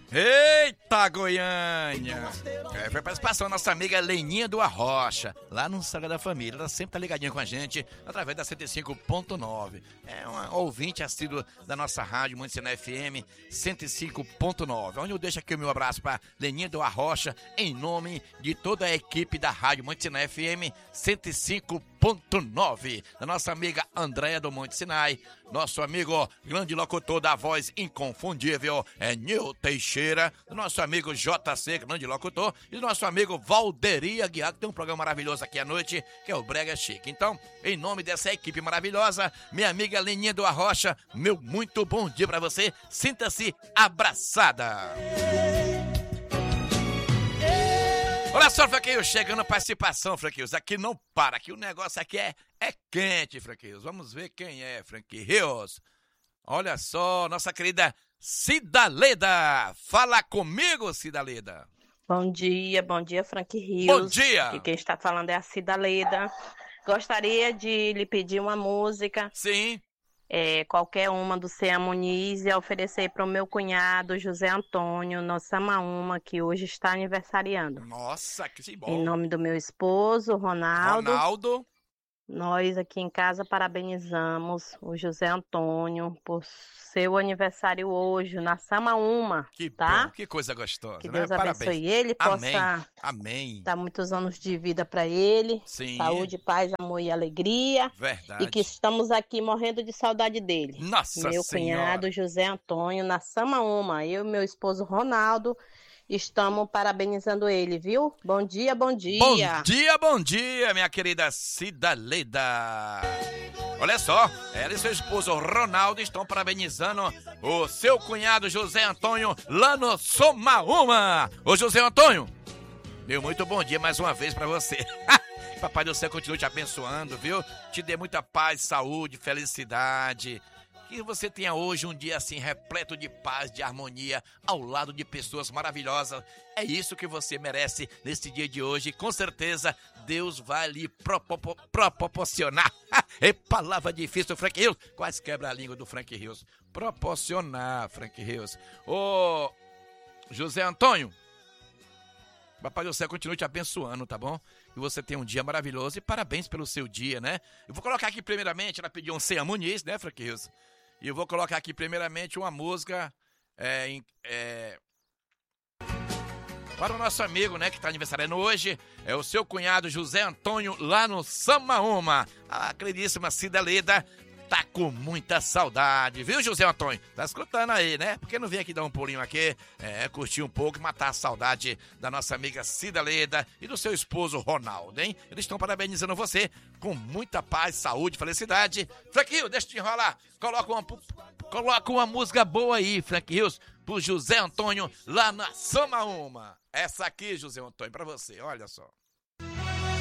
Eita, Goiânia! Foi a participação da nossa amiga Leninha do Arrocha, lá no Sagrada da Família. Ela sempre tá ligadinha com a gente, através da 105.9. É uma ouvinte assídua da nossa rádio Municipal FM 105.9. Onde eu deixo aqui o meu abraço para Leninha do Arrocha, em nome de toda a equipe da rádio Municipal FM 105.9. Da nossa amiga Andréia do Monte Sinai, nosso amigo grande locutor da voz inconfundível, Nil Teixeira, do nosso amigo JC, grande locutor, e do nosso amigo Valderi Aguiar, que tem um programa maravilhoso aqui à noite, que é o Brega Chique. Então, em nome dessa equipe maravilhosa, minha amiga Leninha do Arrocha, meu muito bom dia pra você, sinta-se abraçada. Olha só, Franquinhos, chegando a participação, Franquinhos, aqui não para, aqui o negócio aqui é quente, Franquinhos. Vamos ver quem é, Franquinhos. Olha só, nossa querida Cidaleda. Fala comigo, Cidaleda. Bom dia, Frank Rios. Bom dia. E quem está falando é a Cidaleda. Gostaria de lhe pedir uma música. Sim. Qualquer uma do Cea Muniz e oferecer para o meu cunhado José Antônio, no Samaúma, que hoje está aniversariando. Nossa, que bom. Em nome do meu esposo, Ronaldo. Nós aqui em casa parabenizamos o José Antônio por seu aniversário hoje, na Samaúma, Que tá? bom, que coisa gostosa, Que né? Deus Parabéns. abençoe ele, Amém. dar muitos anos de vida para ele. Sim. Saúde, paz, amor e alegria. Verdade. E que estamos aqui morrendo de saudade dele. Nossa Meu Senhora. cunhado José Antônio, na Samaúma. Eu e meu esposo Ronaldo estamos parabenizando ele, viu? Bom dia, bom dia. Bom dia, minha querida Cidaleda. Olha só, ela e seu esposo Ronaldo estão parabenizando o seu cunhado José Antônio lá no Somaúma. Ô José Antônio, meu muito bom dia mais uma vez pra você. Papai do céu continue te abençoando, viu? Te dê muita paz, saúde, felicidade. Que você tenha hoje um dia assim repleto de paz, de harmonia, ao lado de pessoas maravilhosas. É isso que você merece nesse dia de hoje. Com certeza, Deus vai lhe proporcionar. É palavra difícil, Frank Rios. Quase quebra a língua do Frank Rios. Proporcionar, Frank Rios. Ô, José Antônio, Papai do céu continue te abençoando, tá bom? E você tem um dia maravilhoso e parabéns pelo seu dia, né? Eu vou colocar aqui primeiramente, ela pediu um Cea Muniz, né, Frank Rios? E eu vou colocar aqui primeiramente uma música para o nosso amigo, né, que está aniversariando hoje. É o seu cunhado José Antônio, lá no Samaúma. A queridíssima Cidaleda tá com muita saudade, viu, José Antônio? Tá escutando aí, né? Porque não vem aqui dar um pulinho aqui, curtir um pouco e matar a saudade da nossa amiga Cidaleda e do seu esposo Ronaldo, hein? Eles estão parabenizando você com muita paz, saúde, felicidade. Franquinho, deixa eu te enrolar. Coloca uma música boa aí, Frank Rios, pro José Antônio lá na Samaúma. Essa aqui, José Antônio, pra você, olha só.